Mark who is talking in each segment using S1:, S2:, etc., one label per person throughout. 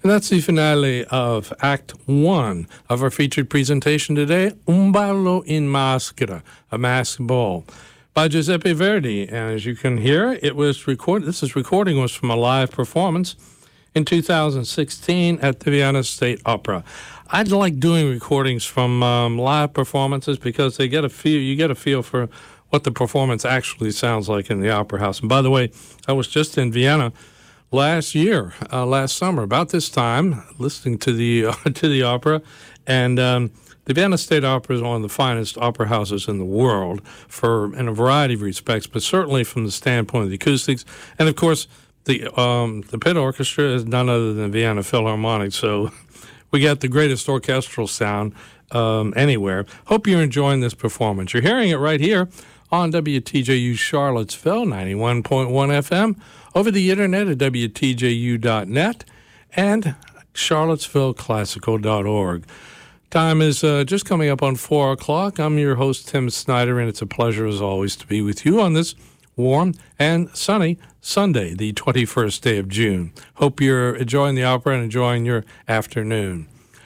S1: And that's the finale of Act 1 of our featured presentation today, Un ballo in maschera, a masked ball, by Giuseppe Verdi. And as you can hear, it was recorded. This recording was from a live performance in 2016 at the Vienna State Opera. I like doing recordings from live performances because you get a feel for what the performance actually sounds like in the opera house. And by the way, I was just in Vienna last summer, about this time, listening to the opera, and the Vienna State Opera is one of the finest opera houses in the world in a variety of respects, but certainly from the standpoint of the acoustics. And of course, the pit orchestra is none other than Vienna Philharmonic, so we got the greatest orchestral sound anywhere. Hope you're enjoying this performance. You're hearing it right here on WTJU Charlottesville, 91.1 FM, over the internet at WTJU.net and CharlottesvilleClassical.org. Time is just coming up on 4 o'clock. I'm your host, Tim Snyder, and it's a pleasure, as always, to be with you on this warm and sunny Sunday, the 21st day of June. Hope you're enjoying the opera and enjoying your afternoon.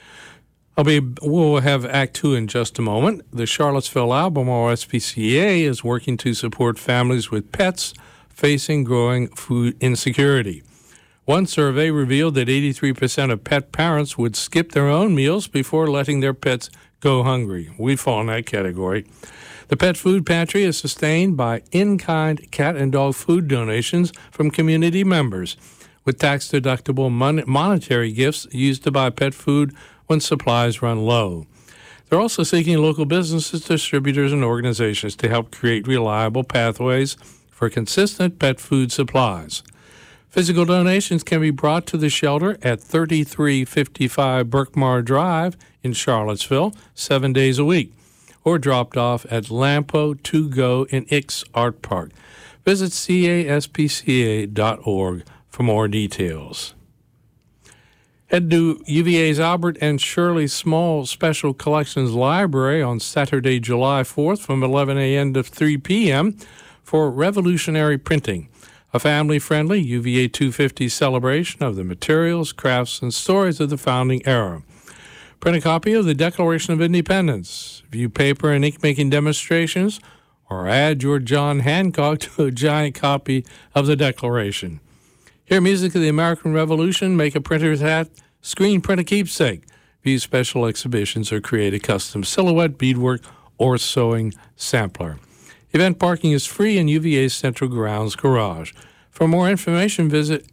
S1: We'll have Act 2 in just a moment. The Charlottesville Albemarle SPCA is working to support families with pets facing growing food insecurity. One survey revealed that 83% of pet parents would skip their own meals before letting their pets go hungry. We fall in that category. The Pet Food Pantry is sustained by in-kind cat and dog food donations from community members, with tax-deductible monetary gifts used to buy pet food when supplies run low. They're also seeking local businesses, distributors, and organizations to help create reliable pathways for consistent pet food supplies. Physical donations can be brought to the shelter at 3355 Berkmar Drive in Charlottesville 7 days a week, or dropped off at Lampo 2 Go in Ix Art Park. Visit caspca.org for more details. Head to UVA's Albert and Shirley Small Special Collections Library on Saturday, July 4th from 11 a.m. to 3 p.m. for Revolutionary Printing, a family-friendly UVA 250 celebration of the materials, crafts, and stories of the founding era. Print a copy of the Declaration of Independence, view paper and ink-making demonstrations, or add your John Hancock to a giant copy of the Declaration. Hear music of the American Revolution, make a printer's hat, screen print a keepsake, view special exhibitions, or create a custom silhouette, beadwork, or sewing sampler. Event parking is free in UVA's Central Grounds Garage. For more information, visit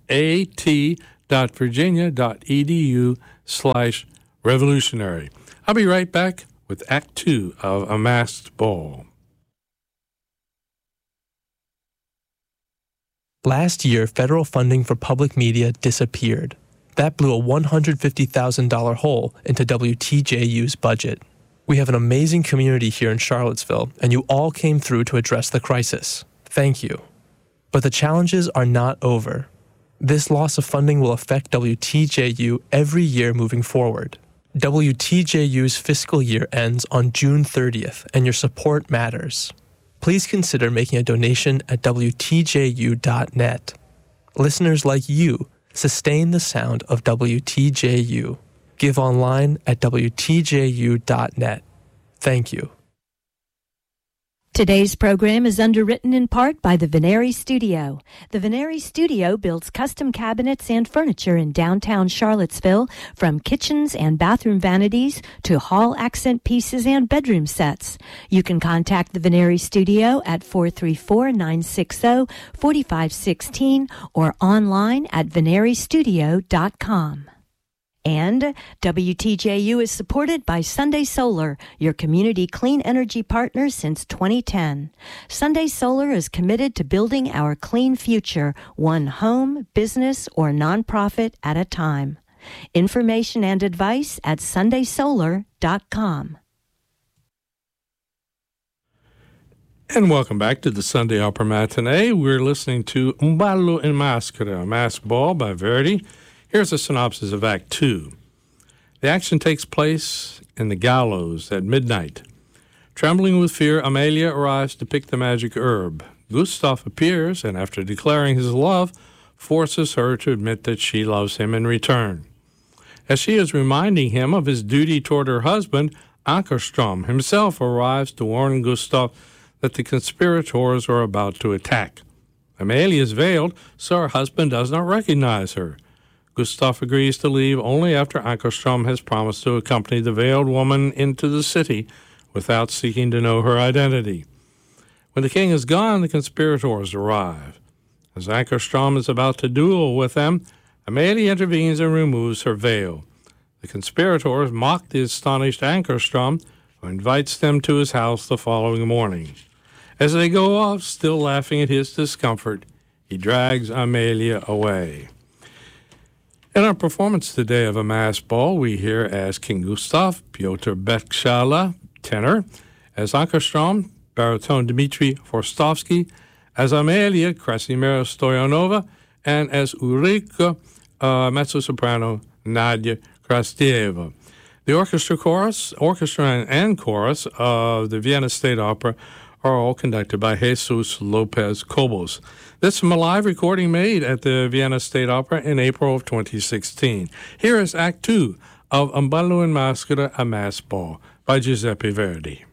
S1: at.virginia.edu/revolutionary. I'll be right back with Act 2 of A Masked Ball.
S2: Last year, federal funding for public media disappeared. That blew a $150,000 hole into WTJU's budget. We have an amazing community here in Charlottesville, and you all came through to address the crisis. Thank you. But the challenges are not over. This loss of funding will affect WTJU every year moving forward. WTJU's fiscal year ends on June 30th, and your support matters. Please consider making a donation at WTJU.net. Listeners like you sustain the sound of WTJU. Give online at WTJU.net. Thank you.
S3: Today's program is underwritten in part by the Veneri Studio. The Veneri Studio builds custom cabinets and furniture in downtown Charlottesville, from kitchens and bathroom vanities to hall accent pieces and bedroom sets. You can contact the Veneri Studio at 434-960-4516 or online at veneristudio.com. And WTJU is supported by Sunday Solar, your community clean energy partner since 2010. Sunday Solar is committed to building our clean future, one home, business, or nonprofit at a time. Information and advice at sundaysolar.com.
S1: And welcome back to the Sunday Opera Matinee. We're listening to Un ballo in maschera, a masked ball by Verdi. Here's a synopsis of Act 2. The action takes place in the gallows at midnight. Trembling with fear, Amelia arrives to pick the magic herb. Gustav appears, and after declaring his love, forces her to admit that she loves him in return. As she is reminding him of his duty toward her husband, Ankerstrom himself arrives to warn Gustav that the conspirators are about to attack. Amalie is veiled, so her husband does not recognize her. Gustav agrees to leave only after Ankerstrom has promised to accompany the veiled woman into the city without seeking to know her identity. When the king is gone, the conspirators arrive. As Ankerstrom is about to duel with them, Amalie intervenes and removes her veil. The conspirators mock the astonished Ankerstrom, who invites them to his house the following morning. As they go off, still laughing at his discomfort, he drags Amalie away. In our performance today of A Masked Ball, we hear as King Gustav, Pyotr Bekchala, tenor, as Ankerstrom, baritone Dmitry Forstovsky, as Amalia, Krasimira Stoyanova, and as Ulrika, mezzo-soprano Nadia Krastieva. The orchestra and chorus of the Vienna State Opera are all conducted by Jesus Lopez Cobos. This is a live recording made at the Vienna State Opera in April of 2016. Here is Act 2 of Un ballo in maschera, A Masked Ball by Giuseppe Verdi.